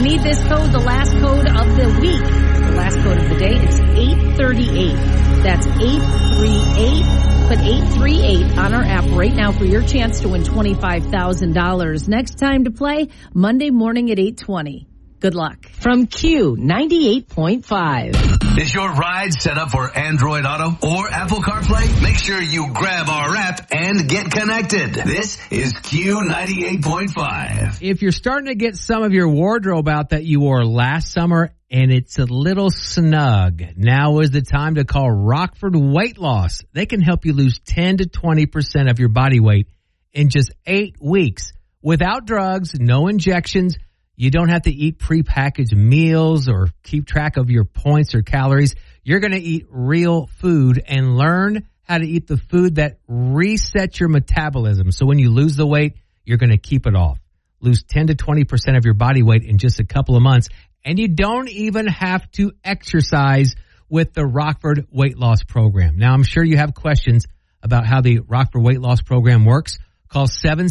you need this code, the last code of the week, the last code of the day, it's 838. That's 838. Put 838 on our app right now for your chance to win $25,000. Next time to play, Monday morning at 8:20. Good luck. From Q 98.5. Is your ride set up for Android Auto or Apple CarPlay? Make sure you grab our app and get connected. This is Q 98.5. If you're starting to get some of your wardrobe out that you wore last summer and it's a little snug, now is the time to call Rockford Weight Loss. They can help you lose 10 to 20% of your body weight in just 8 weeks without drugs, no injections. You don't have to eat prepackaged meals or keep track of your points or calories. You're going to eat real food and learn how to eat the food that resets your metabolism. So when you lose the weight, you're going to keep it off. Lose 10 to 20% of your body weight in just a couple of months. And you don't even have to exercise with the Rockford Weight Loss Program. Now, I'm sure you have questions about how the Rockford Weight Loss Program works. Call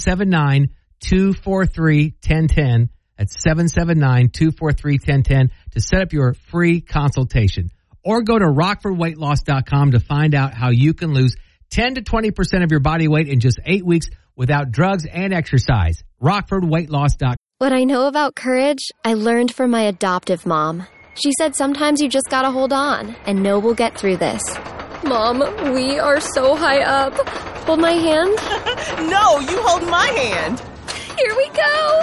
779-243-1010. At 779-243-1010 to set up your free consultation. Or go to rockfordweightloss.com to find out how you can lose 10 to 20% of your body weight in just 8 weeks without drugs and exercise. rockfordweightloss.com. What I know about courage, I learned from my adoptive mom. She said sometimes you just gotta hold on and know we'll get through this. Mom, we are so high up. Hold my hand. No, you hold my hand. Here we go.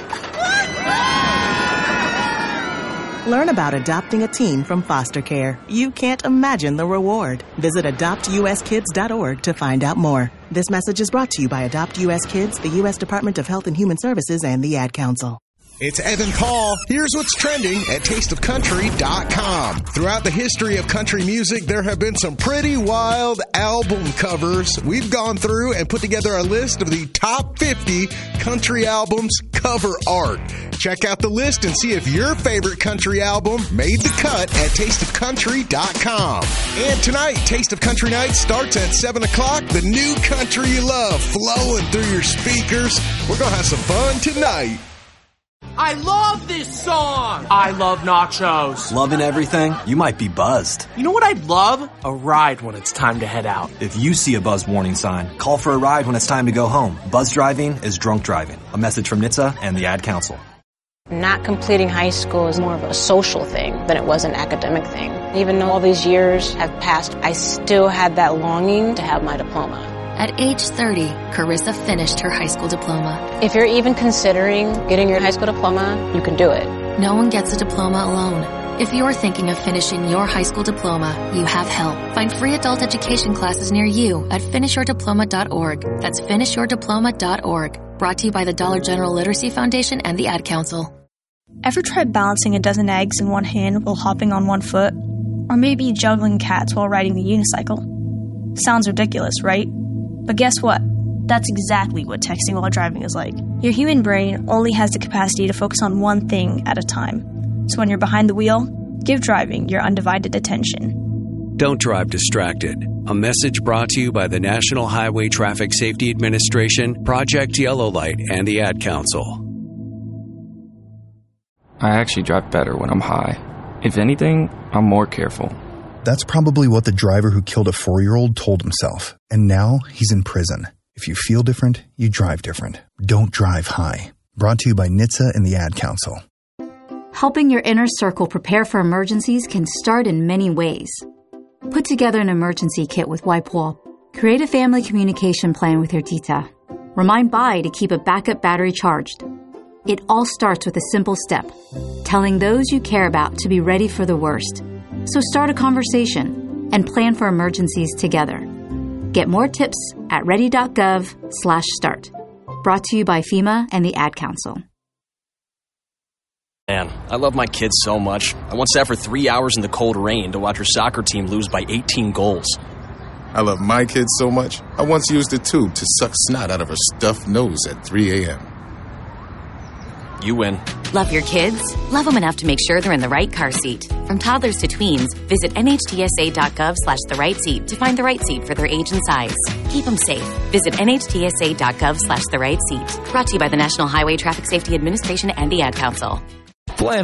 Learn about adopting a teen from foster care. You can't imagine the reward. Visit adoptuskids.org to find out more. This message is brought to you by Adopt U.S. Kids, the U.S. Department of Health and Human Services, and the Ad Council. It's Evan Paul. Here's what's trending at tasteofcountry.com. Throughout the history of country music, there have been some pretty wild album covers. We've gone through and put together a list of the top 50 country albums cover art. Check out the list and see if your favorite country album made the cut at tasteofcountry.com. And tonight, Taste of Country Night starts at 7 o'clock. The new country you love flowing through your speakers. We're going to have some fun tonight. I love this song! I love nachos. Loving everything? You might be buzzed. You know what I'd love? A ride when it's time to head out. If you see a buzz warning sign, call for a ride when it's time to go home. Buzz driving is drunk driving. A message from NHTSA and the Ad Council. Not completing high school is more of a social thing than it was an academic thing. Even though all these years have passed, I still had that longing to have my diploma. At age 30, Carissa finished her high school diploma. If you're even considering getting your high school diploma, you can do it. No one gets a diploma alone. If you're thinking of finishing your high school diploma, you have help. Find free adult education classes near you at finishyourdiploma.org. That's finishyourdiploma.org. Brought to you by the Dollar General Literacy Foundation and the Ad Council. Ever tried balancing a dozen eggs in one hand while hopping on one foot? Or maybe juggling cats while riding the unicycle? Sounds ridiculous, right? But guess what? That's exactly what texting while driving is like. Your human brain only has the capacity to focus on one thing at a time. So when you're behind the wheel, give driving your undivided attention. Don't drive distracted. A message brought to you by the National Highway Traffic Safety Administration, Project Yellow Light, and the Ad Council. I actually drive better when I'm high. If anything, I'm more careful. That's probably what the driver who killed a 4-year-old told himself. And now he's in prison. If you feel different, you drive different. Don't drive high. Brought to you by NHTSA and the Ad Council. Helping your inner circle prepare for emergencies can start in many ways. Put together an emergency kit with WipeWall. Create a family communication plan with your tita. Remind Bai to keep a backup battery charged. It all starts with a simple step, telling those you care about to be ready for the worst. So start a conversation and plan for emergencies together. Get more tips at ready.gov/start. Brought to you by FEMA and the Ad Council. Man, I love my kids so much. I once sat for 3 hours in the cold rain to watch her soccer team lose by 18 goals. I love my kids so much, I once used a tube to suck snot out of her stuffed nose at 3 a.m. You win. Love your kids? Love them enough to make sure they're in the right car seat. From toddlers to tweens, visit NHTSA.gov/the-right-seat to find the right seat for their age and size. Keep them safe. Visit NHTSA.gov/the-right-seat. Brought to you by the National Highway Traffic Safety Administration and the Ad Council.